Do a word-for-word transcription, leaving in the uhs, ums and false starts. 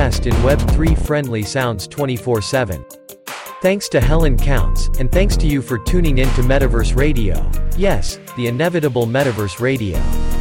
best in Web three friendly sounds twenty-four seven. Thanks to Helen Counts, and thanks to you for tuning in to Metaverse Radio. Yes, the inevitable Metaverse Radio.